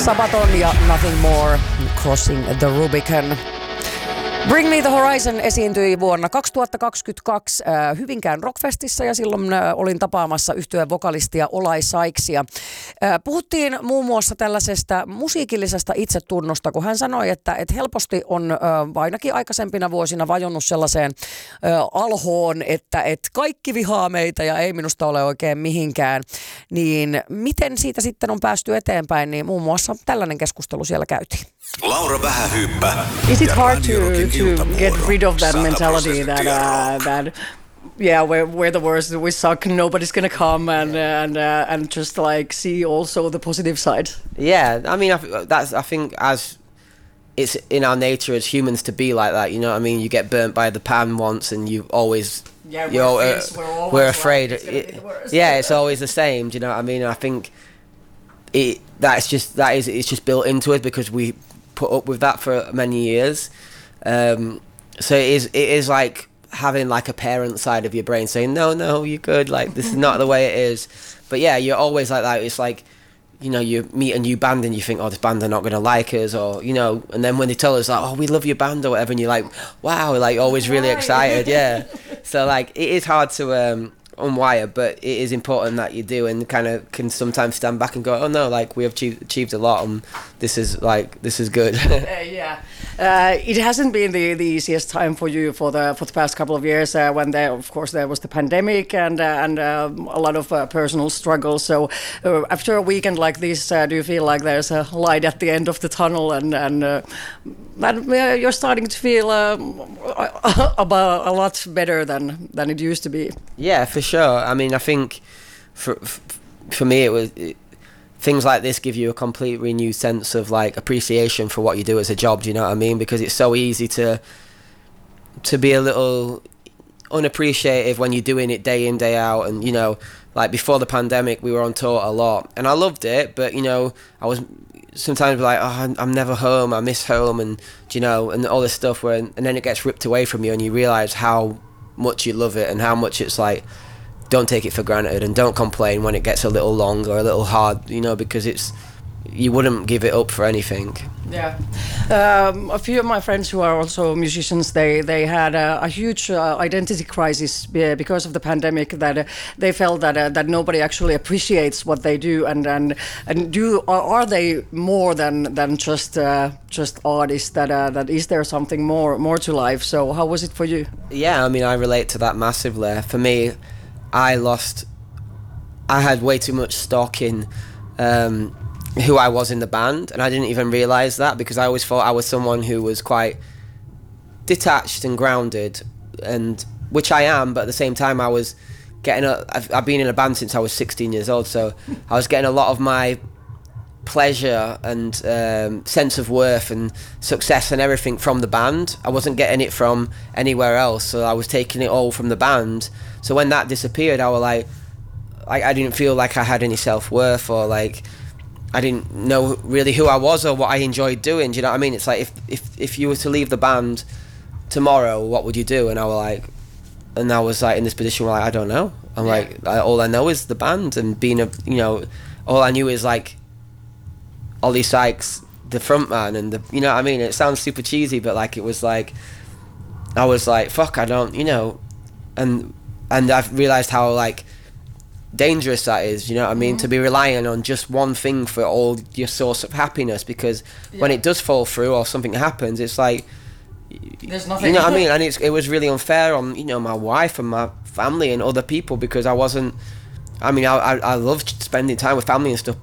Sabaton ja Nothing More, Crossing the Rubicon. Bring Me the Horizon esiintyi vuonna 2022 Hyvinkään Rockfestissä ja silloin olin tapaamassa yhtyeen vokalistia Olai Saiksia. Puhuttiin muun muassa tällaisesta musiikillisesta itsetunnosta, kun hän sanoi, että helposti on ainakin aikaisempina vuosina vajonnut sellaiseen alhoon, että kaikki vihaa meitä ja ei minusta ole oikein mihinkään. Niin miten siitä sitten on päästy eteenpäin, niin muun muassa tällainen keskustelu siellä käytiin. Laura Vähähyyppä. Is it hard to get rid of that mentality that where the worst we suck, nobody's gonna come and just like see also the positive side? Yeah, I mean I think as it's in our nature as humans to be like that. You know what I mean? You get burnt by the pan once, and you always we're afraid. It's always the same. Do you know what I mean? And I think it's just built into us because we put up with that for many years. So it is like having like a parent side of your brain saying, no, you're good, like this is not the way it is. But yeah, you're always like that. It's like, you know, you meet a new band and you think, oh, this band are not going to like us, or, you know, and then when they tell us like, oh, we love your band or whatever, and you're like, wow, like always really excited. Yeah. So like it is hard to unwire, but it is important that you do, and kind of can sometimes stand back and go, oh no, like we have achieved a lot, and this is good. It hasn't been the easiest time for you for the past couple of years when there was the pandemic and a lot of personal struggles. So after a weekend like this, do you feel like there's a light at the end of the tunnel and you're starting to feel about a lot better than it used to be? Yeah, for sure. I mean, I think for me things like this give you a completely new sense of like appreciation for what you do as a job. Do you know what I mean? Because it's so easy to be a little unappreciative when you're doing it day in, day out. And, you know, like before the pandemic, we were on tour a lot and I loved it, but, you know, I was sometimes like, oh, I'm never home, I miss home, and, you know, and all this stuff and then it gets ripped away from you and you realise how much you love it and how much it's like, don't take it for granted and don't complain when it gets a little long or a little hard, you know, because you wouldn't give it up for anything. Yeah. A few of my friends who are also musicians, they had a huge identity crisis because of the pandemic, that they felt that nobody actually appreciates what they do, and are they more than just artists, that is there something more to life? So how was it for you? Yeah, I mean, I relate to that massively. For me, I had way too much stock in who I was in the band, and I didn't even realise that, because I always thought I was someone who was quite detached and grounded, and which I am, but at the same time I was getting I've been in a band since I was 16 years old, so I was getting a lot of my pleasure and sense of worth and success and everything from the band. I wasn't getting it from anywhere else, so I was taking it all from the band. So when that disappeared, I was like I didn't feel like I had any self-worth, or like I didn't know really who I was or what I enjoyed doing. Do you know what I mean? It's like if you were to leave the band tomorrow, what would you do? And I was like in this position where I don't know. I'm like, all I know is the band, and being all I knew is like Ollie Sykes, the frontman, and you know what I mean? It sounds super cheesy, but like it was like I was like, fuck, I don't, you know, and I've realised how like dangerous that is, you know what I mean? To be relying on just one thing for all your source of happiness, because when it does fall through or something happens, it's like there's nothing, you know what I mean? And it was really unfair on, you know, my wife and my family and other people, because I wasn't, I mean, I loved spending time with family and stuff,